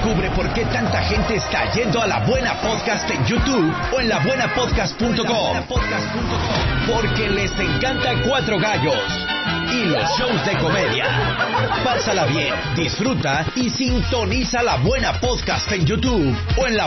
Descubre por qué tanta gente está yendo a La Buena Podcast en YouTube o en labuenapodcast.com. Porque les encanta Cuatro Gallos y los shows de comedia. Pásala bien, disfruta y sintoniza La Buena Podcast en YouTube o en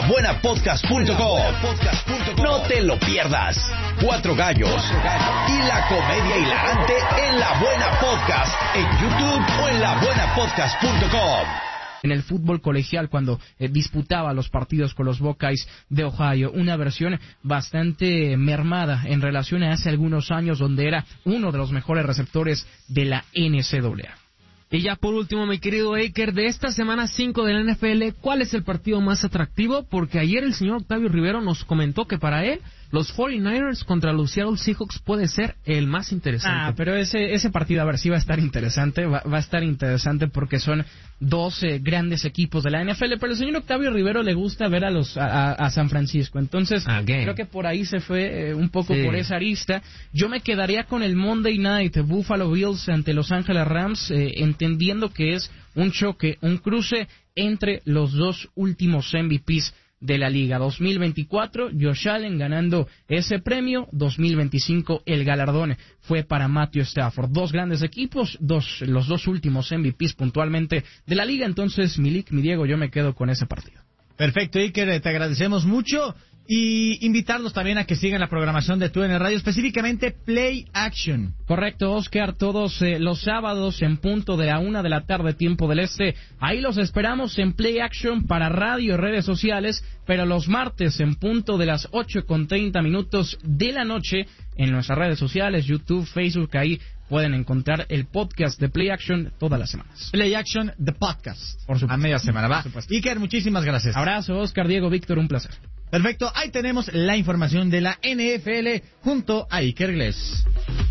labuenapodcast.com. No te lo pierdas. Cuatro Gallos y la comedia hilarante en La Buena Podcast en YouTube o en labuenapodcast.com. En el fútbol colegial, cuando disputaba los partidos con los Buckeyes de Ohio, una versión bastante mermada en relación a hace algunos años, donde era uno de los mejores receptores de la NCAA. Y ya por último, mi querido Iker, de esta semana 5 de la NFL, ¿cuál es el partido más atractivo? Porque ayer el señor Octavio Rivero nos comentó que para él los 49ers contra los Seattle Seahawks puede ser el más interesante. Pero ese partido, a ver, sí va a estar interesante, va a estar interesante porque son dos grandes equipos de la NFL, pero el señor Octavio Rivero le gusta ver a San Francisco, entonces creo que por ahí se fue un poco por esa arista. Yo me quedaría con el Monday Night, Buffalo Bills ante Los Ángeles Rams, entendiendo que es un choque, un cruce entre los dos últimos MVPs de la liga. 2024, Josh Allen ganando ese premio. 2025, el galardón fue para Matthew Stafford. Dos grandes equipos, los dos últimos MVPs puntualmente de la liga. Entonces, mi Diego, yo me quedo con ese partido. Perfecto, Iker, te agradecemos mucho. Y invitarlos también a que sigan la programación de TUDN Radio, específicamente Play Action. Correcto, Oscar, todos los sábados en punto de la 1 de la tarde, tiempo del este. Ahí los esperamos en Play Action para radio y redes sociales, pero los martes en punto de las 8:30 de la noche en nuestras redes sociales, YouTube, Facebook, ahí pueden encontrar el podcast de Play Action todas las semanas. Play Action, the podcast. Por supuesto. A media semana, va. Iker, muchísimas gracias. Abrazo, Oscar, Diego, Víctor, un placer. Perfecto, ahí tenemos la información de la NFL junto a Iker Glés.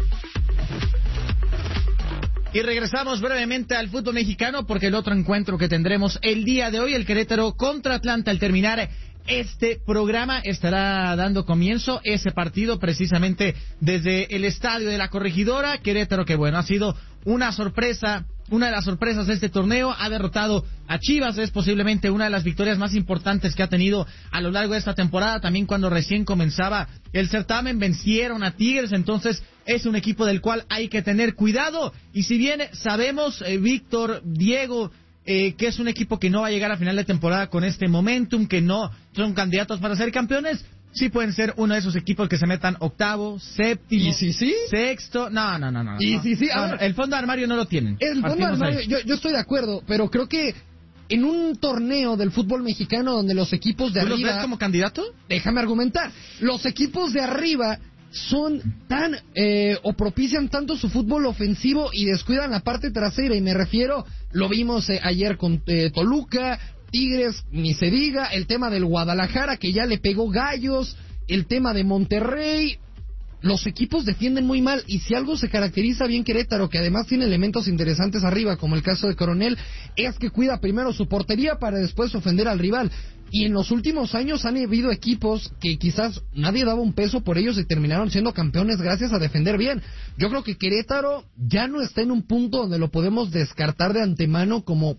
Y regresamos brevemente al fútbol mexicano porque el otro encuentro que tendremos el día de hoy, el Querétaro contra Atlanta, al terminar este programa estará dando comienzo ese partido precisamente desde el estadio de la Corregidora. Querétaro, que bueno, ha sido una sorpresa, una de las sorpresas de este torneo, ha derrotado a Chivas, es posiblemente una de las victorias más importantes que ha tenido a lo largo de esta temporada. También cuando recién comenzaba el certamen vencieron a Tigres, entonces es un equipo del cual hay que tener cuidado. Y si bien sabemos, Víctor, Diego, que es un equipo que no va a llegar a final de temporada con este momentum, que no son candidatos para ser campeones, sí pueden ser uno de esos equipos que se metan octavo, séptimo, ¿Y sí? sexto. No. ¿Y sí? A ver, el fondo de armario no lo tienen. El fondo de armario, yo estoy de acuerdo, pero creo que en un torneo del fútbol mexicano donde los equipos de ¿Tú arriba... los ves como candidato? Déjame argumentar. Los equipos de arriba son tan o propician tanto su fútbol ofensivo y descuidan la parte trasera, y me refiero, lo vimos ayer con Toluca, Tigres, ni se diga, el tema del Guadalajara que ya le pegó Gallos, el tema de Monterrey. Los equipos defienden muy mal, y si algo se caracteriza bien Querétaro, que además tiene elementos interesantes arriba, como el caso de Coronel, es que cuida primero su portería para después ofender al rival. Y en los últimos años han habido equipos que quizás nadie daba un peso por ellos y terminaron siendo campeones gracias a defender bien. Yo creo que Querétaro ya no está en un punto donde lo podemos descartar de antemano como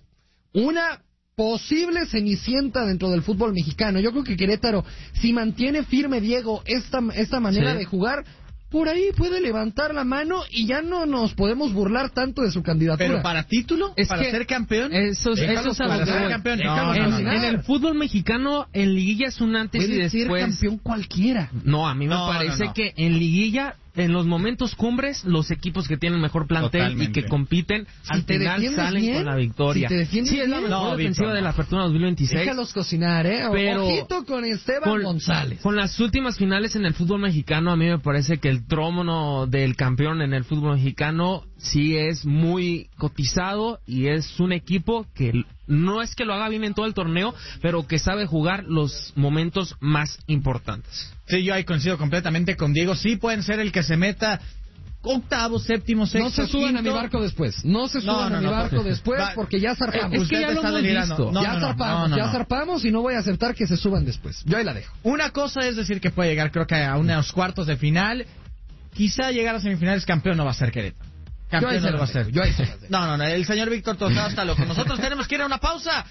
una posible cenicienta dentro del fútbol mexicano. Yo creo que Querétaro, si mantiene firme, Diego, esta manera de jugar, por ahí puede levantar la mano y ya no nos podemos burlar tanto de su candidatura. ¿Pero para título? Es ¿Para que ser campeón? Eso es a para lo que ser voy. campeón. En el fútbol mexicano, en liguilla es un antes y puede después. ser campeón cualquiera. No, a mí me parece que en liguilla, en los momentos cumbres, los equipos que tienen mejor plantel Totalmente. y que compiten, al final salen bien, con la victoria. si te defiendes Sí, es la bien, mejor defensiva de la Apertura 2026. Déjalos cocinar, Pero ojito con Esteban González. Con las últimas finales en el fútbol mexicano, a mí me parece que el trómono del campeón en el fútbol mexicano sí es muy cotizado, y es un equipo que no es que lo haga bien en todo el torneo, pero que sabe jugar los momentos más importantes. Sí, yo ahí coincido completamente con Diego. Sí pueden ser el que se meta octavo, séptimo, sexto, No se suban quinto. a mi barco después. No se suban a mi barco después, porque ya zarpamos. Es que ya lo hemos visto. Ya zarpamos y no voy a aceptar que se suban después. Yo ahí la dejo. Una cosa es decir que puede llegar, creo que a unos cuartos de final. Quizá llegar a semifinales, campeón no va a ser Querétaro. Campeón no lo va a ser. Yo ahí se las dejo. No, el señor Víctor Tosado está loco. Nosotros tenemos que ir a una pausa.